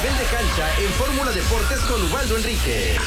nivel de cancha en Fórmula Deportes con Ubaldo Enríquez.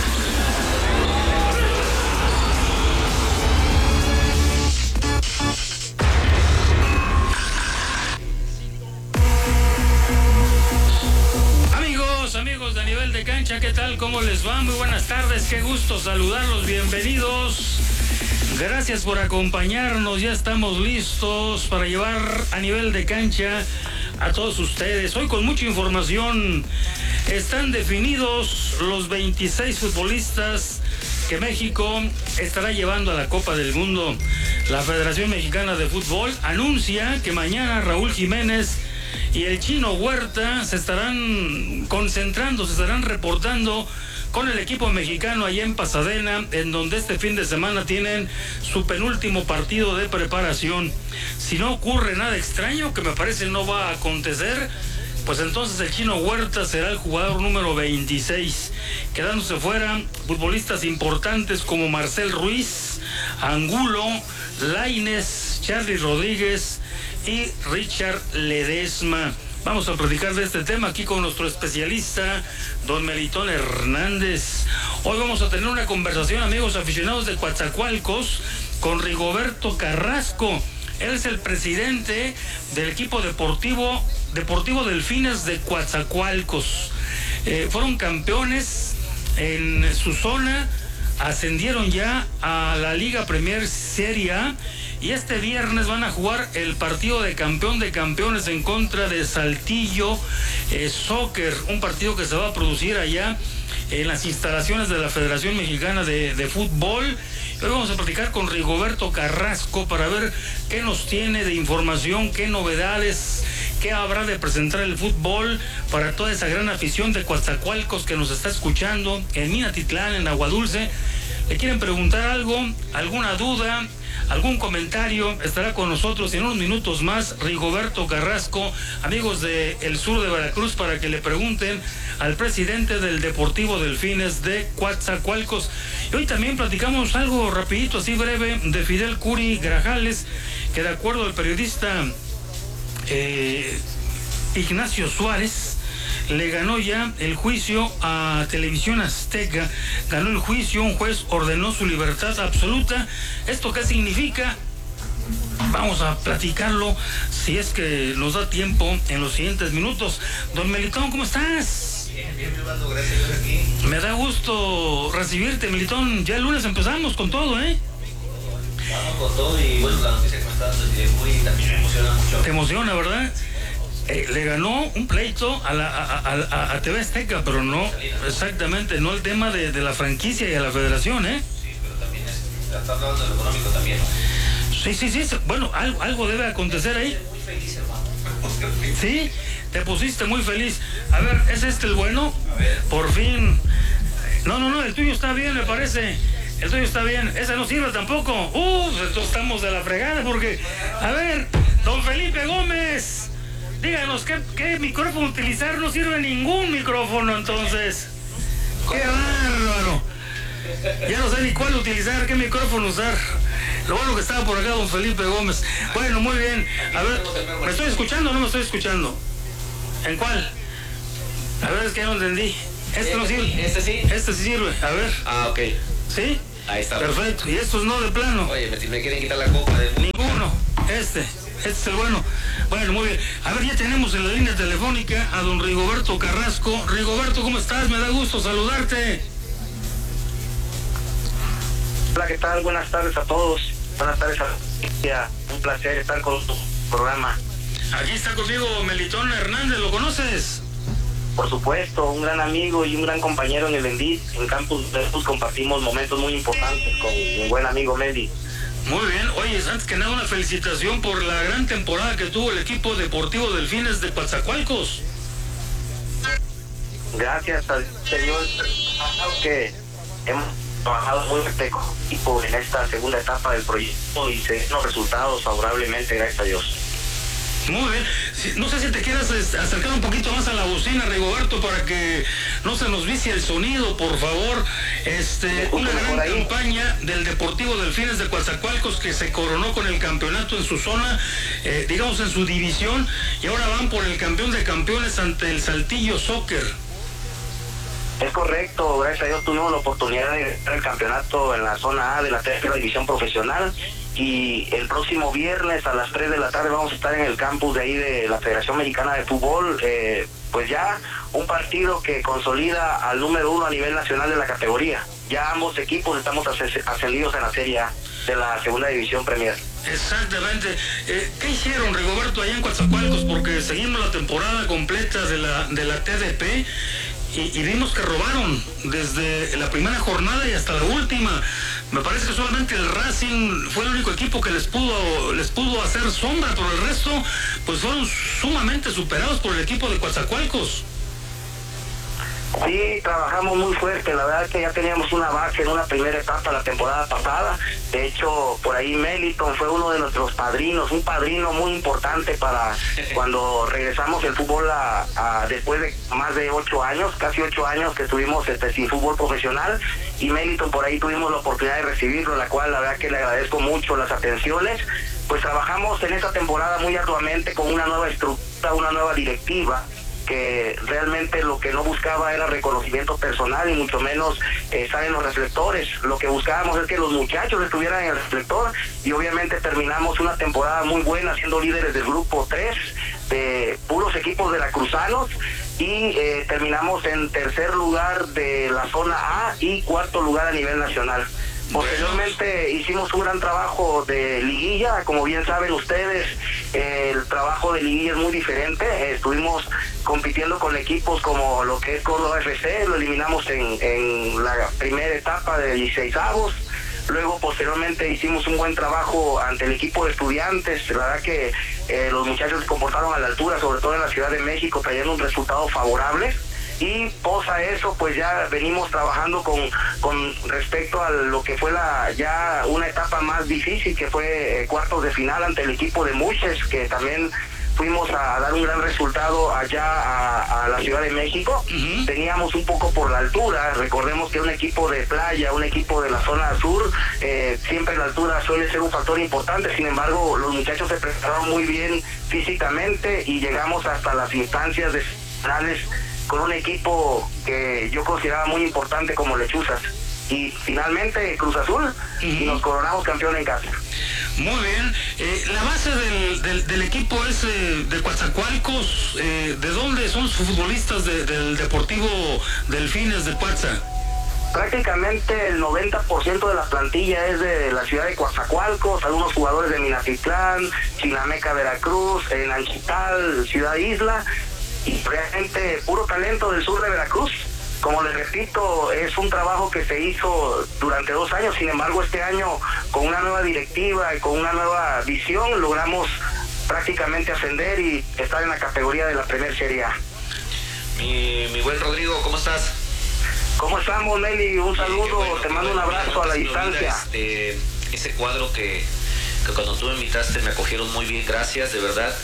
Amigos de A Nivel de Cancha, ¿qué tal? ¿Cómo les va? Muy buenas tardes, qué gusto saludarlos, bienvenidos. Gracias por acompañarnos, ya estamos listos para llevar A Nivel de Cancha a todos ustedes. Hoy con mucha información. Están definidos los 26 futbolistas que México estará llevando a la Copa del Mundo. La Federación Mexicana de Fútbol anuncia que mañana Raúl Jiménez y el Chino Huerta se estarán concentrando, se estarán reportando con el equipo mexicano allá en Pasadena, en donde este fin de semana tienen su penúltimo partido de preparación. Si no ocurre nada extraño, que me parece no va a acontecer, pues entonces el Chino Huerta será el jugador número 26, quedándose fuera futbolistas importantes como Marcel Ruiz, Angulo, Lainez, Charly Rodríguez y Richard Ledesma. Vamos a platicar de este tema aquí con nuestro especialista, don Melitón Hernández. Hoy vamos a tener una conversación, amigos aficionados de Coatzacoalcos, con Rigoberto Carrasco. Él es el presidente del equipo deportivo Delfines de Coatzacoalcos. Fueron campeones en su zona, ascendieron ya a la Liga Premier Serie A. Y este viernes van a jugar el partido de campeón de campeones en contra de Saltillo Soccer, un partido que se va a producir allá en las instalaciones de la Federación Mexicana de Fútbol. Hoy vamos a platicar con Rigoberto Carrasco para ver qué nos tiene de información, qué novedades, qué habrá de presentar el fútbol para toda esa gran afición de Coatzacoalcos que nos está escuchando en Minatitlán, en Aguadulce. ¿Le quieren preguntar algo, alguna duda, algún comentario? Estará con nosotros en unos minutos más Rigoberto Carrasco, amigos del sur de Veracruz, para que le pregunten al presidente del Deportivo Delfines de Coatzacoalcos. Y hoy también platicamos algo rapidito, así breve, de Fidel Curi Grajales, que de acuerdo al periodista Ignacio Suárez, le ganó ya el juicio a Televisión Azteca. Ganó el juicio, un juez ordenó su libertad absoluta. ¿Esto qué significa? Vamos a platicarlo, si es que nos da tiempo, en los siguientes minutos. Don Melitón, ¿cómo estás? Bien, Osvaldo, gracias por aquí. Me da gusto recibirte, Melitón. Ya el lunes empezamos con todo, ¿eh? Vamos con todo y bueno, la noticia que me está dando también me emociona mucho. Te emociona, ¿verdad? Le ganó un pleito a TV Azteca, pero no, exactamente, no el tema de la franquicia y a la federación, ¿eh? Sí, pero también está hablando de lo económico también, ¿no? Sí, bueno, algo debe acontecer ahí. Muy feliz, hermano. Sí, te pusiste muy feliz. A ver, ¿es este el bueno? A ver. Por fin. No, el tuyo está bien, me parece. El tuyo está bien. Ese no sirve tampoco. Entonces estamos de la fregada porque... A ver, don Felipe Gómez, díganos, ¿qué micrófono utilizar? No sirve ningún micrófono, entonces. ¡Qué bárbaro! Ya no sé ni cuál utilizar, qué micrófono usar. Lo bueno que estaba por acá don Felipe Gómez. Bueno, muy bien. A ver, ¿me estoy escuchando o no me estoy escuchando? ¿En cuál? A ver, es que ya no entendí. ¿Este no sirve? ¿Este sí? Este sí sirve, a ver. Ah, ok. ¿Sí? Ahí está. Perfecto. ¿Y estos no de plano? Oye, me quieren quitar la copa de... Ninguno. Este es el bueno. Bueno, muy bien. A ver, ya tenemos en la línea telefónica a don Rigoberto Carrasco. Rigoberto, ¿cómo estás? Me da gusto saludarte. Hola, ¿qué tal? Buenas tardes a todos. Buenas tardes a todos. Un placer estar con tu programa. Aquí está conmigo Melitón Hernández, ¿lo conoces? Por supuesto, un gran amigo y un gran compañero en el Bendit. En Campus Veracruz compartimos momentos muy importantes con mi buen amigo Meli. Muy bien. Oye, antes que nada una felicitación por la gran temporada que tuvo el equipo deportivo Delfines de Coatzacoalcos. Gracias al Señor que hemos trabajado muy fuerte con el equipo en esta segunda etapa del proyecto y se ven los resultados favorablemente, gracias a Dios. Muy bien. No sé si te quieras acercar un poquito más a la bocina, Rigoberto, para que no se nos vicie el sonido, por favor. Una gran campaña del Deportivo Delfines de Coatzacoalcos, que se coronó con el campeonato en su zona, digamos en su división, y ahora van por el campeón de campeones ante el Saltillo Soccer. Es correcto, gracias a Dios tuvimos la oportunidad de ganar el campeonato en la zona A de la tercera división profesional, y el próximo viernes a las 3 de la tarde vamos a estar en el campus de ahí de la Federación Mexicana de Fútbol, pues ya un partido que consolida al número 1 a nivel nacional de la categoría. Ya ambos equipos estamos ascendidos en la Serie A de la segunda división Premier. Exactamente. ¿Qué hicieron, Rigoberto, allá en Coatzacoalcos? Porque seguimos la temporada completa de la TDP y vimos que robaron desde la primera jornada y hasta la última. Me parece que solamente el Racing fue el único equipo que les pudo hacer sombra, pero el resto pues fueron sumamente superados por el equipo de Coatzacoalcos. Sí, trabajamos muy fuerte, la verdad es que ya teníamos una base en una primera etapa la temporada pasada. De hecho, por ahí Meliton fue uno de nuestros padrinos, un padrino muy importante para cuando regresamos el fútbol después de más de 8 años, casi 8 años que estuvimos sin fútbol profesional, y Meliton por ahí tuvimos la oportunidad de recibirlo, la cual la verdad que le agradezco mucho las atenciones. Pues trabajamos en esta temporada muy arduamente con una nueva estructura, una nueva directiva, que realmente lo que no buscaba era reconocimiento personal y mucho menos estar en los reflectores. Lo que buscábamos es que los muchachos estuvieran en el reflector, y obviamente terminamos una temporada muy buena siendo líderes del grupo 3 de puros equipos veracruzanos, y terminamos en tercer lugar de la zona A y cuarto lugar a nivel nacional. Posteriormente hicimos un gran trabajo de liguilla. Como bien saben ustedes, el trabajo de liguilla es muy diferente. Estuvimos compitiendo con equipos como lo que es Córdoba FC, lo eliminamos en la primera etapa de 16avos. Luego, posteriormente, hicimos un buen trabajo ante el equipo de Estudiantes. La verdad que los muchachos se comportaron a la altura, sobre todo en la Ciudad de México, trayendo un resultado favorable. Y posa eso, pues ya venimos trabajando con respecto a lo que fue ya una etapa más difícil, que fue cuartos de final ante el equipo de Muches, que también fuimos a dar un gran resultado allá a la Ciudad de México. Teníamos un poco por la altura, recordemos que un equipo de playa, un equipo de la zona sur, siempre la altura suele ser un factor importante. Sin embargo, los muchachos se prepararon muy bien físicamente y llegamos hasta las instancias de finales con un equipo que yo consideraba muy importante como Lechuzas, y finalmente Cruz Azul, y nos coronamos campeón en casa. Muy bien. La base del equipo es de Coatzacoalcos. ¿De dónde son sus futbolistas del Deportivo Delfines de Coatza? Prácticamente el 90% de la plantilla es de la ciudad de Coatzacoalcos, algunos jugadores de Minatitlán, Chinameca, Veracruz, Nanchital, Ciudad Isla, y realmente puro talento del sur de Veracruz. Como les repito, es un trabajo que se hizo durante 2 años. Sin embargo, este año, con una nueva directiva y con una nueva visión, logramos prácticamente ascender y estar en la categoría de la Premier Serie A. Mi buen Rodrigo, ¿cómo estás? ¿Cómo estamos, Meli? Un saludo, bueno, te mando un abrazo a la distancia. Ese cuadro que cuando tú me invitaste me acogieron muy bien, gracias, de verdad.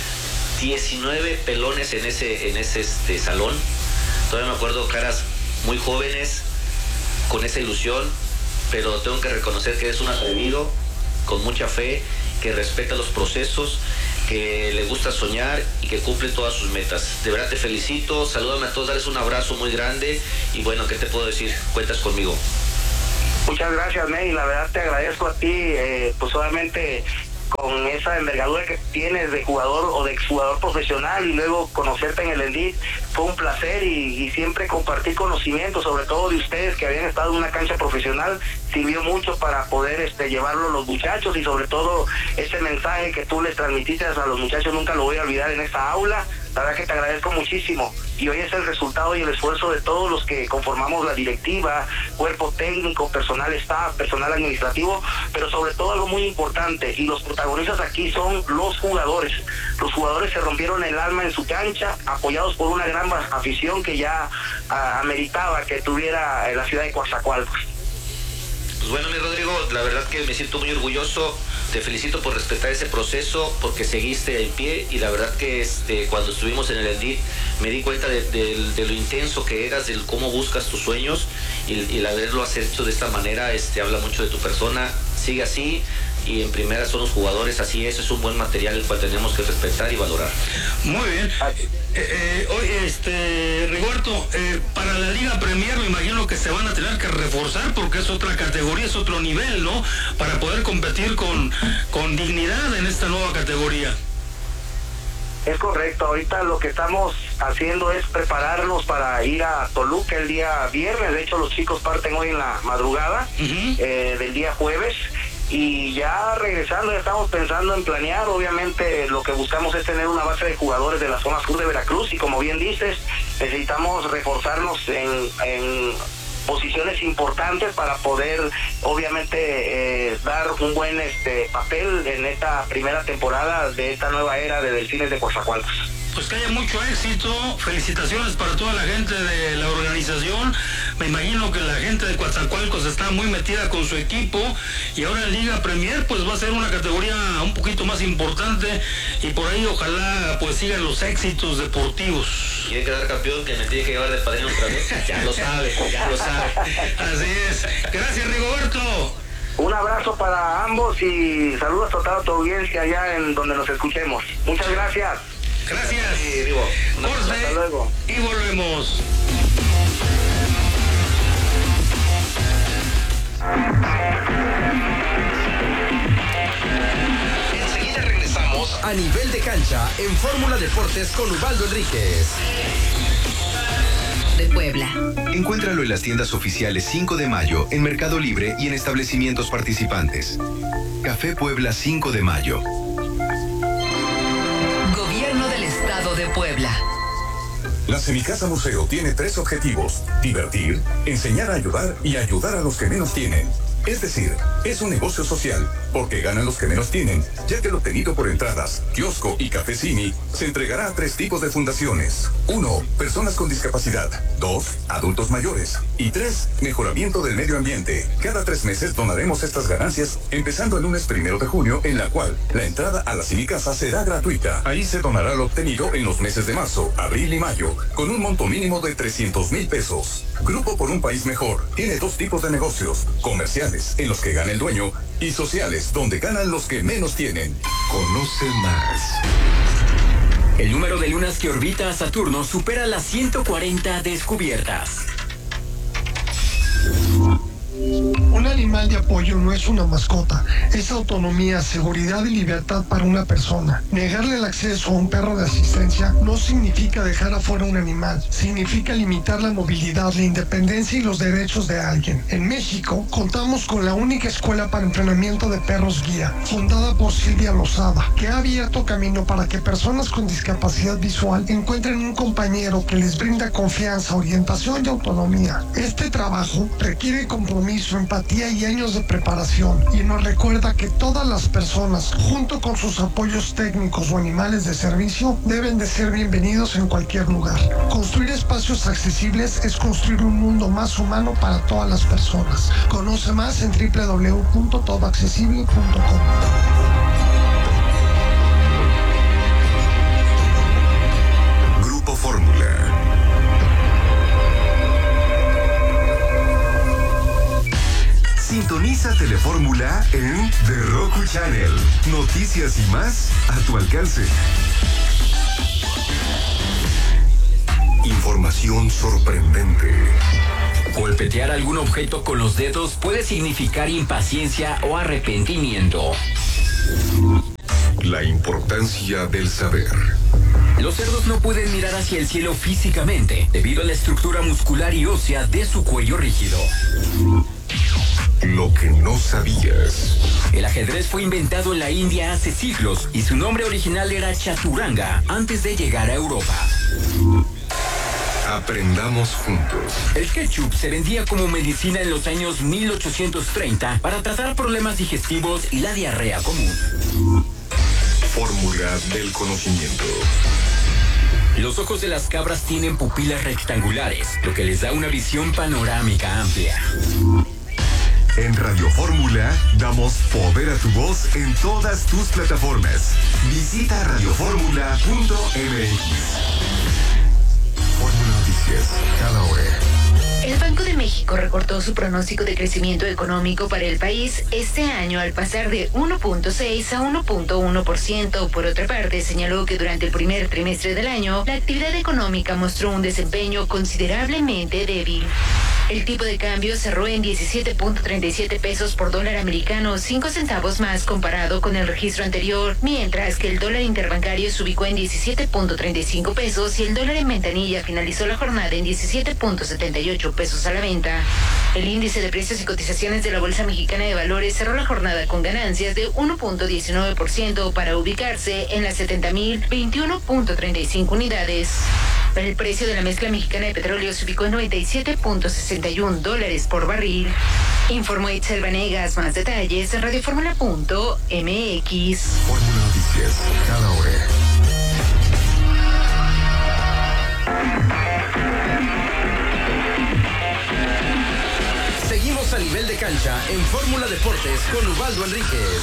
19 pelones en ese salón. Todavía me acuerdo, caras muy jóvenes, con esa ilusión, pero tengo que reconocer que eres un atrevido, con mucha fe, que respeta los procesos, que le gusta soñar y que cumple todas sus metas. De verdad te felicito, salúdame a todos, darles un abrazo muy grande y bueno, ¿qué te puedo decir? Cuentas conmigo. Muchas gracias, May, la verdad te agradezco a ti, pues obviamente con esa envergadura que tienes de jugador o de exjugador profesional, y luego conocerte en el Endit fue un placer, y siempre compartir conocimientos, sobre todo de ustedes que habían estado en una cancha profesional, sirvió mucho para poder llevarlo a los muchachos, y sobre todo ese mensaje que tú les transmitiste a los muchachos nunca lo voy a olvidar en esta aula. La verdad que te agradezco muchísimo, y hoy es el resultado y el esfuerzo de todos los que conformamos la directiva, cuerpo técnico, personal staff, personal administrativo, pero sobre todo algo muy importante, y los protagonistas aquí son los jugadores. Los jugadores se rompieron el alma en su cancha, apoyados por una gran afición que ya ameritaba que tuviera la ciudad de Coatzacoalcos. Pues bueno, mi Rodrigo, la verdad que me siento muy orgulloso te felicito por respetar ese proceso, porque seguiste en pie, y la verdad que cuando estuvimos en el Endit me di cuenta de lo intenso que eras, de cómo buscas tus sueños, y el haberlo hecho de esta manera habla mucho de tu persona. Sigue así, y en primera son los jugadores, así es un buen material el cual tenemos que respetar y valorar. Muy bien. Oye, Rigoberto, para la Liga Premier me imagino que se van a tener que reforzar porque es otra categoría, es otro nivel, ¿no? Para poder competir con dignidad en esta nueva categoría. Es correcto, ahorita lo que estamos haciendo es prepararnos para ir a Toluca el día viernes. De hecho, los chicos parten hoy en la madrugada del día jueves. Y ya regresando, ya estamos pensando en planear. Obviamente lo que buscamos es tener una base de jugadores de la zona sur de Veracruz, y como bien dices, necesitamos reforzarnos en posiciones importantes para poder obviamente dar un buen papel en esta primera temporada de esta nueva era de Delfines de Coatzacoalcos. Pues que haya mucho éxito, felicitaciones para toda la gente de la organización. Me imagino que la gente de Coatzacoalcos está muy metida con su equipo, y ahora en Liga Premier pues va a ser una categoría un poquito más importante, y por ahí ojalá pues sigan los éxitos deportivos. ¿Quiere quedar campeón? Que me tiene que llevar de padrino otra vez. Ya lo sabe. Así es. Gracias, Rigoberto. Un abrazo para ambos y saludos a tu audiencia allá en donde nos escuchemos. Muchas gracias. Gracias. Corte, hasta luego. Y volvemos. Enseguida regresamos a Nivel de Cancha en Fórmula Deportes con Ubaldo Enríquez. De Puebla. Encuéntralo en las tiendas oficiales 5 de Mayo, en Mercado Libre y en establecimientos participantes. Café Puebla 5 de Mayo. Gobierno del Estado de Puebla. La Semicasa Museo tiene 3 objetivos: divertir, enseñar a ayudar y ayudar a los que menos tienen. Es decir, es un negocio social, porque ganan los que menos tienen, ya que lo obtenido por entradas, kiosco y cafecini se entregará a 3 tipos de fundaciones. 1. Personas con discapacidad. 2. Adultos mayores. Y 3. Mejoramiento del medio ambiente. Cada 3 meses donaremos estas ganancias, empezando el lunes 1 de junio, en la cual la entrada a la Semicasa será gratuita. Ahí se donará lo obtenido en los meses de marzo, abril y mayo, con un monto mínimo de 300,000 pesos. Grupo por un País Mejor tiene 2 tipos de negocios: comerciales, en los que gana el dueño, y sociales, donde ganan los que menos tienen. Conoce más. El número de lunas que orbita a Saturno supera las 140 descubiertas. Un animal de apoyo no es una mascota, es autonomía, seguridad y libertad para una persona. Negarle el acceso a un perro de asistencia no significa dejar afuera un animal, significa limitar la movilidad, la independencia y los derechos de alguien. En México, contamos con la única escuela para entrenamiento de perros guía, fundada por Silvia Lozada, que ha abierto camino para que personas con discapacidad visual encuentren un compañero que les brinda confianza, orientación y autonomía. Este trabajo requiere compromiso, empatía y años de preparación, y nos recuerda que todas las personas, junto con sus apoyos técnicos o animales de servicio, deben de ser bienvenidos en cualquier lugar. Construir espacios accesibles es construir un mundo más humano para todas las personas. Conoce más en www.todoaccesible.com. Grupo Fórmula. Sintoniza Telefórmula en The Roku Channel. Noticias y más a tu alcance. Información sorprendente. Golpetear algún objeto con los dedos puede significar impaciencia o arrepentimiento. La importancia del saber. Los cerdos no pueden mirar hacia el cielo físicamente debido a la estructura muscular y ósea de su cuello rígido. Lo que no sabías. El ajedrez fue inventado en la India hace siglos y su nombre original era chaturanga antes de llegar a Europa. Aprendamos juntos. El ketchup se vendía como medicina en los años 1830 para tratar problemas digestivos y la diarrea común. Fórmula del conocimiento. Los ojos de las cabras tienen pupilas rectangulares, lo que les da una visión panorámica amplia. En Radio Fórmula damos poder a tu voz en todas tus plataformas. Visita radioformula.mx. Fórmula Noticias, cada hora. El Banco de México recortó su pronóstico de crecimiento económico para el país este año al pasar de 1.6 a 1.1%. Por otra parte, señaló que durante el primer trimestre del año, la actividad económica mostró un desempeño considerablemente débil. El tipo de cambio cerró en 17.37 pesos por dólar americano, 5 centavos más comparado con el registro anterior, mientras que el dólar interbancario se ubicó en 17.35 pesos y el dólar en ventanilla finalizó la jornada en 17.78 pesos a la venta. El índice de precios y cotizaciones de la Bolsa Mexicana de Valores cerró la jornada con ganancias de 1.19% para ubicarse en las 70.021.35 unidades. El precio de la mezcla mexicana de petróleo se ubicó en $97.61 por barril. Informó Itzel Vanegas. Más detalles en radioformula.mx. Fórmula Noticias, cada hora. Seguimos a nivel de cancha en Fórmula Deportes con Ubaldo Enríquez.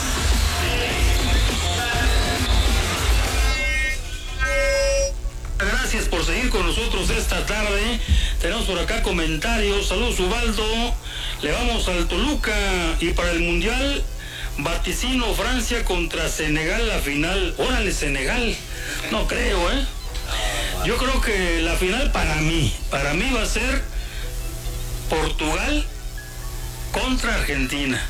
Gracias por seguir con nosotros esta tarde. Tenemos por acá comentarios. Saludos, Ubaldo. Le vamos al Toluca. Y para el Mundial, vaticino Francia contra Senegal la final. Órale, Senegal. No creo, ¿eh? Yo creo que la final para mí va a ser Portugal contra Argentina.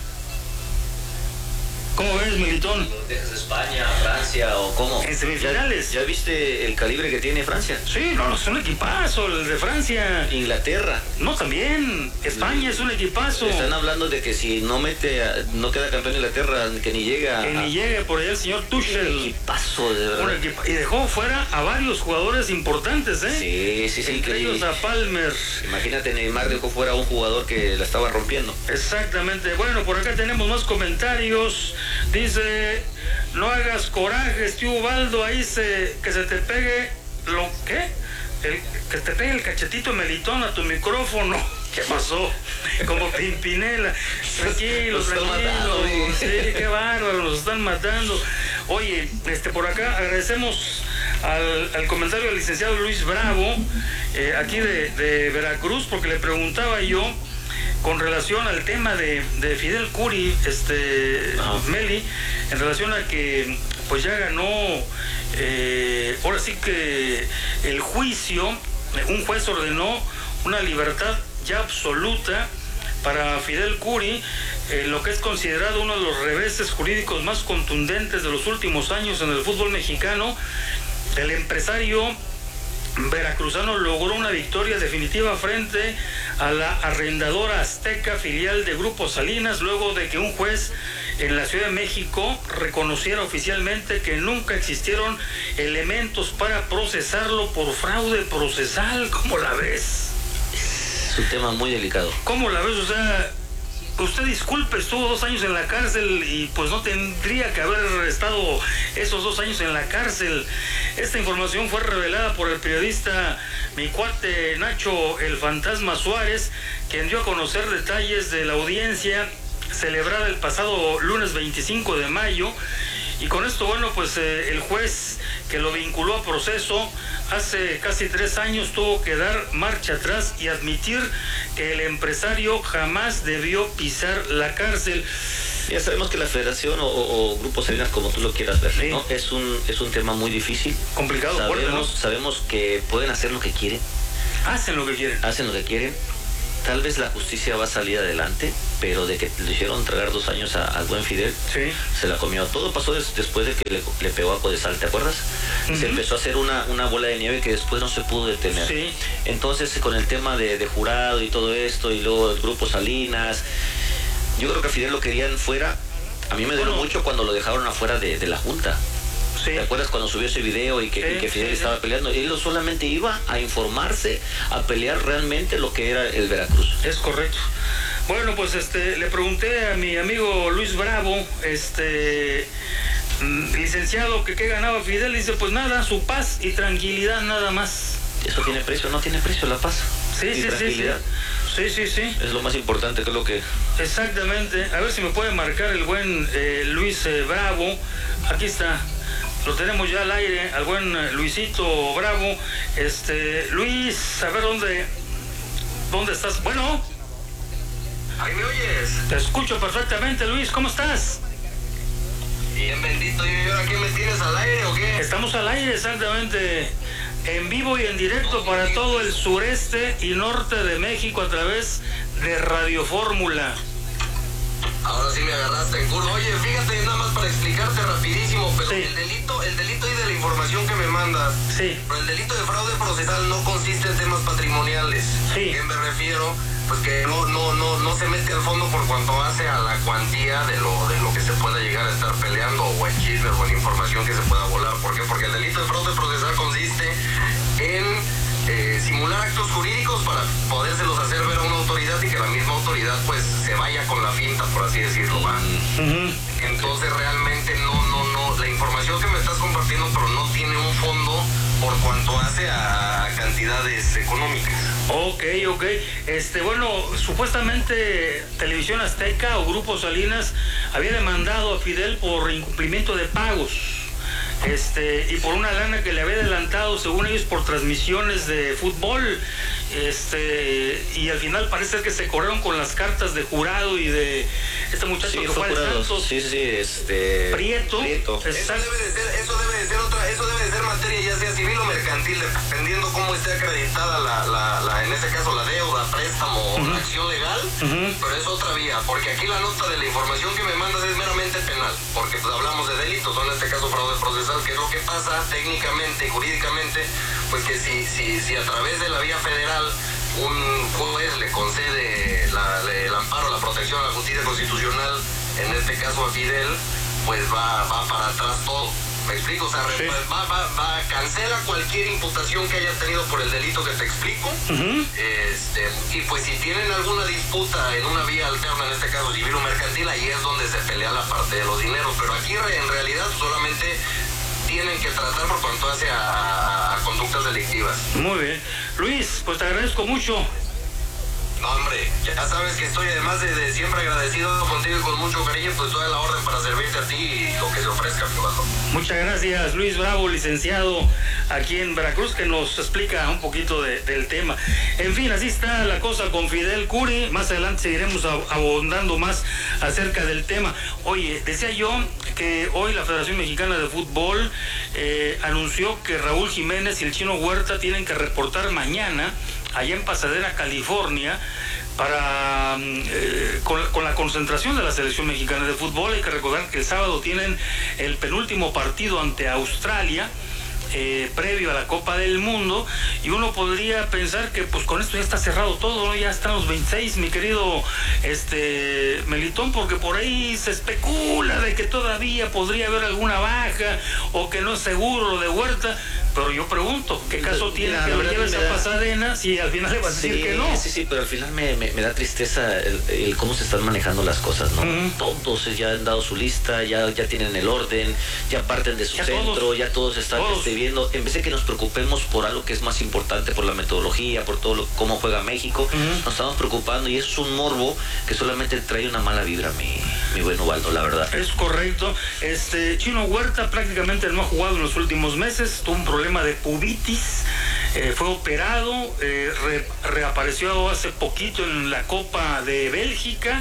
¿Cómo ves, Militón? ¿Dejas España, Francia o cómo? En semifinales. ¿Ya viste el calibre que tiene Francia? Sí, no, es un equipazo el de Francia. Inglaterra. No, también. España es un equipazo. Están hablando de que si no queda campeón Inglaterra, que ni llega. Que ni llegue por allá el señor Tuchel. Un equipazo, de verdad. Y dejó fuera a varios jugadores importantes, ¿eh? Sí. Entre ellos a Palmer. Imagínate, Neymar dejó fuera a un jugador que la estaba rompiendo. Exactamente. Bueno, por acá tenemos más comentarios. Dice, no hagas corajes, tío Ubaldo, ahí que se te pegue que te pegue el cachetito Melitón a tu micrófono. ¿Qué pasó? Como Pimpinela. Tranquilo. Sí, qué bárbaro, nos están matando. Oye, por acá agradecemos al comentario del licenciado Luis Bravo, aquí de Veracruz, porque le preguntaba yo con relación al tema de Fidel Curi, Meli, en relación a que pues ya ganó, ahora sí que el juicio, un juez ordenó una libertad ya absoluta para Fidel Curi, lo que es considerado uno de los reveses jurídicos más contundentes de los últimos años en el fútbol mexicano. El empresario veracruzano logró una victoria definitiva frente a la arrendadora azteca, filial de Grupo Salinas, luego de que un juez en la Ciudad de México reconociera oficialmente que nunca existieron elementos para procesarlo por fraude procesal. ¿Cómo la ves? Es un tema muy delicado. ¿Cómo la ves? O sea, usted disculpe, estuvo 2 años en la cárcel y pues no tendría que haber estado esos 2 años en la cárcel. Esta información fue revelada por el periodista mi cuate Nacho el Fantasma Suárez, quien dio a conocer detalles de la audiencia celebrada el pasado lunes 25 de mayo. Y con esto, bueno, pues el juez que lo vinculó a proceso hace casi 3 años tuvo que dar marcha atrás y admitir que el empresario jamás debió pisar la cárcel. Ya sabemos que la federación o Grupo Salinas, como tú lo quieras ver, sí, ¿no? Es un tema muy difícil. Complicado, sabemos que pueden hacer lo que quieren. Hacen lo que quieren. Tal vez la justicia va a salir adelante, pero de que le hicieron tragar 2 años al buen Fidel, sí, se la comió. Todo pasó después de que le pegó a Codesal, ¿te acuerdas? Se empezó a hacer una bola de nieve que después no se pudo detener. Sí. Entonces, con el tema de jurado y todo esto, y luego el Grupo Salinas, yo creo que a Fidel lo querían fuera. A mí me dolió mucho cuando lo dejaron afuera de la Junta. Sí. ¿Te acuerdas cuando subió ese video y que Fidel estaba peleando? Él solamente iba a informarse, a pelear realmente lo que era el Veracruz. Es correcto. Bueno, pues le pregunté a mi amigo Luis Bravo, licenciado, que qué ganaba Fidel. Dice, pues nada, su paz y tranquilidad nada más. ¿Eso tiene precio? No tiene precio la paz. Sí. Sí. Es lo más importante, que es lo que... Exactamente. A ver si me puede marcar el buen Luis Bravo. Aquí está. Lo tenemos ya al aire, al buen Luisito Bravo. Luis, a ver dónde estás. Bueno. ¿Ahí me oyes? Te escucho perfectamente, Luis. ¿Cómo estás? Bien, bendito. ¿Y ahora qué me tienes al aire o qué? Estamos al aire, exactamente. En vivo y en directo para todo el sureste y norte de México a través de Radio Fórmula. Ahora sí me agarraste en curva. Oye, fíjate, nada más para explicarte rapidísimo, pero sí. el delito y de la información que me mandas, sí. Pero el delito de fraude procesal no consiste en temas patrimoniales. Sí. ¿A qué me refiero? Pues que no se mete al fondo por cuanto hace a la cuantía de lo que se pueda llegar a estar peleando, o en chismes o en información que se pueda volar. ¿Por qué? Porque el delito de fraude procesal consiste en simular actos jurídicos para podérselos hacer ver a una autoridad y que la misma autoridad pues se vaya con la finta, por así decirlo, ¿va? Entonces realmente no, la información que me estás compartiendo pero no tiene un fondo por cuanto hace a cantidades económicas. Ok. Bueno, supuestamente Televisión Azteca o Grupo Salinas había demandado a Fidel por incumplimiento de pagos. Y por una lana que le había adelantado, según ellos, por transmisiones de fútbol, y al final parece ser que se corrieron con las cartas de Jurado y de este muchacho que fue al Santos. Prieto. Eso debe de ser materia ya sea civil o mercantil, dependiendo cómo esté acreditada en ese caso la deuda, préstamo o la acción legal, pero es otra vía, porque aquí la nota de la información que me mandas es meramente penal, porque pues hablamos de delitos, o en este caso fraude procesal, que es lo que pasa técnicamente y jurídicamente, pues que si a través de la vía federal un juez le concede el amparo, la protección a la justicia constitucional, en este caso a Fidel, pues va para atrás todo. ¿Me explico? O sea, sí. Cancela cualquier imputación que haya tenido por el delito que te explico. Y pues si tienen alguna disputa en una vía alterna, en este caso civil o mercantil, ahí es donde se pelea la parte de los dineros. Pero aquí en realidad solamente tienen que tratar por cuanto hace a conductas delictivas. Muy bien. Luis, pues te agradezco mucho. No, hombre, ya sabes que estoy además de siempre agradecido contigo y con mucho cariño, pues toda la orden para servirte a ti y lo que se ofrezca, mi hermano. Muchas gracias, Luis Bravo, licenciado aquí en Veracruz, que nos explica un poquito del tema. En fin, así está la cosa con Fidel Curi. Más adelante seguiremos abundando más acerca del tema. Oye, decía yo que hoy la Federación Mexicana de Fútbol anunció que Raúl Jiménez y el Chino Huerta tienen que reportar mañana allá en Pasadena, California, para con la concentración de la Selección Mexicana de Fútbol. Hay que recordar que el sábado tienen el penúltimo partido ante Australia, previo a la Copa del Mundo, y uno podría pensar que pues con esto ya está cerrado todo, ¿no? Ya están los 26, mi querido Melitón, porque por ahí se especula de que todavía podría haber alguna baja o que no es seguro lo de Huerta. Pero yo pregunto, ¿qué caso tiene que lo lleves a Pasadena si al final le vas a decir que no? Sí, pero al final me da tristeza el cómo se están manejando las cosas, ¿no? Todos ya han dado su lista, ya tienen el orden, ya parten de su centro, ya todos están viendo. En vez de que nos preocupemos por algo que es más importante, por la metodología, por todo cómo juega México, nos estamos preocupando, y es un morbo que solamente trae una mala vibra, mi buen Ubaldo, la verdad. Es correcto. Chino Huerta prácticamente no ha jugado en los últimos meses, tuvo un problema de pubitis, fue operado, reapareció hace poquito en la Copa de Bélgica,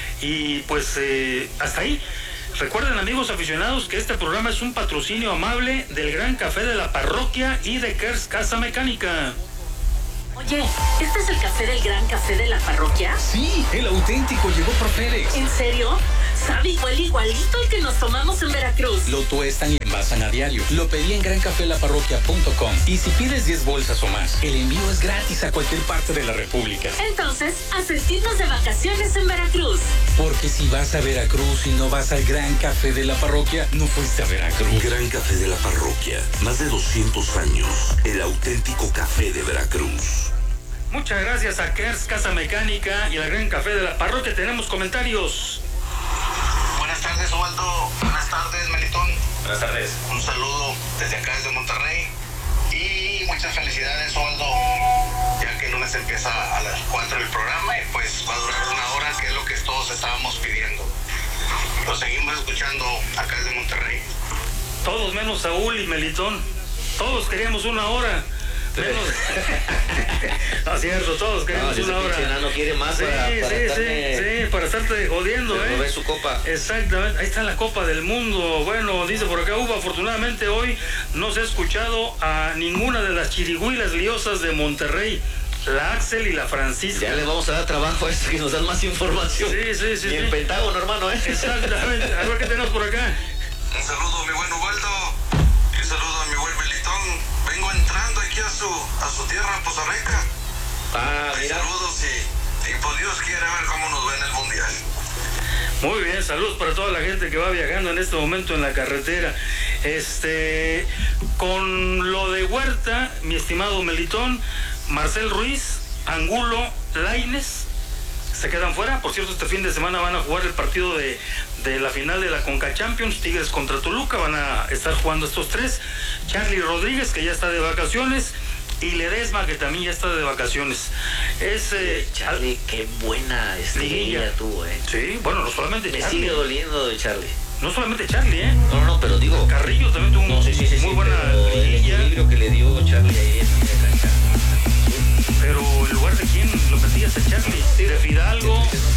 y pues hasta ahí. Recuerden, amigos aficionados, que este programa es un patrocinio amable del Gran Café de la Parroquia y de Kers Casa Mecánica. Oye, ¿este es el café del Gran Café de la Parroquia? Sí, el auténtico llegó por FedEx. ¿En serio? Sabe igualito al que nos tomamos en Veracruz. Lo tuestan y envasan a diario. Lo pedí en grancafelaparroquia.com. Y si pides 10 bolsas o más, el envío es gratis a cualquier parte de la República. Entonces, a sentirnos de vacaciones en Veracruz. Porque si vas a Veracruz y no vas al Gran Café de la Parroquia, no fuiste a Veracruz. Gran Café de la Parroquia. Más de 200 años. El auténtico café de Veracruz. Muchas gracias a Kers Casa Mecánica y al Gran Café de la Parroquia. Tenemos comentarios. Buenas tardes, Ubaldo. Buenas tardes, Melitón. Buenas tardes. Un saludo desde acá, desde Monterrey. Y muchas felicidades, Ubaldo, ya que el lunes empieza a las 4 el programa y pues va a durar 1 hora, que es lo que todos estábamos pidiendo. Lo seguimos escuchando acá desde Monterrey. Todos menos Saúl y Melitón. Todos queríamos 1 hora. Menos. No es cierto, todos queremos 1 hora. No quiere más para estarte jodiendo, ver su copa. Exactamente, ahí está la Copa del Mundo. Bueno, dice por acá Hugo, afortunadamente hoy no se ha escuchado a ninguna de las chirigüilas liosas de Monterrey. La Axel y la Francisca. Ya le vamos a dar trabajo a estos que nos dan más información. Sí. Y el Pentágono, hermano, Exactamente. A ver qué tenemos por acá. Un saludo a mi buen Ubaldo. Y un saludo a mi buen Melitón. Vengo entrando aquí a su tierra, Poza Rica. Mira. Saludos y pues Dios quiere ver cómo nos va en el Mundial. Muy bien, saludos para toda la gente que va viajando en este momento en la carretera. Con lo de Huerta, mi estimado Melitón, Marcel Ruiz, Angulo, Lainez se quedan fuera. Por cierto, este fin de semana van a jugar el partido de la final de la Conca Champions, Tigres contra Toluca. Van a estar jugando estos 3. Charlie Rodríguez, que ya está de vacaciones, y Ledesma, que también ya está de vacaciones. Charlie, qué buena liguilla tuvo, Sí, bueno, no solamente Me Charlie. sigue doliendo de Charlie. No solamente Charlie, No, pero digo... Carrillo también tuvo muy buena liguilla. El equilibrio que le dio Charlie ahí en la cancha. Pero en lugar de quién lo metías a Charlie, de Fidalgo,